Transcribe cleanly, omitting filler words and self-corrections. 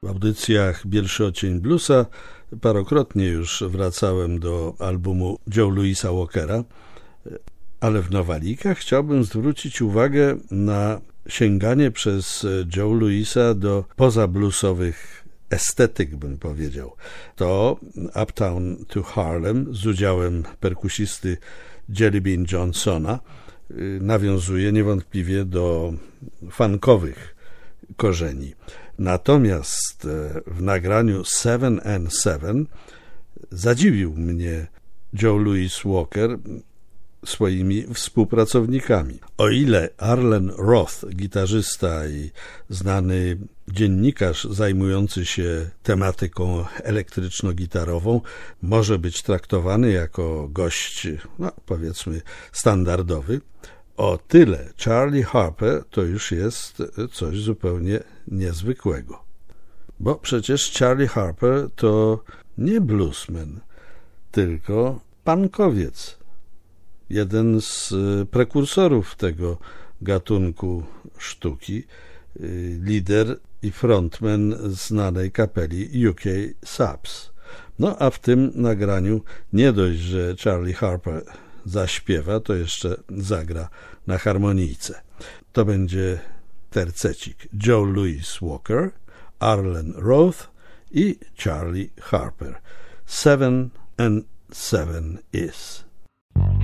W audycjach Bielszy Odcień Bluesa parokrotnie już wracałem do albumu Joe Louisa Walkera, ale w Nowalikach chciałbym zwrócić uwagę na sięganie przez Joe Louisa do pozabluesowych estetyk, bym powiedział. To Uptown to Harlem z udziałem perkusisty Jelly Bean Johnsona nawiązuje niewątpliwie do funkowych korzeni. Natomiast w nagraniu 7&7 zadziwił mnie Joe Louis Walker swoimi współpracownikami. O ile Arlen Roth, gitarzysta i znany dziennikarz zajmujący się tematyką elektryczno-gitarową, może być traktowany jako gość, powiedzmy, standardowy, o tyle Charlie Harper to już jest coś zupełnie niezwykłego. Bo przecież Charlie Harper to nie bluesman, tylko punkowiec. Jeden z prekursorów tego gatunku sztuki, lider i frontman znanej kapeli UK Subs. No a w tym nagraniu nie dość, że Charlie Harper zaśpiewa, to jeszcze zagra na harmonijce. To będzie tercecik Joe Louis Walker, Arlen Roth i Charlie Harper. 7&7 is.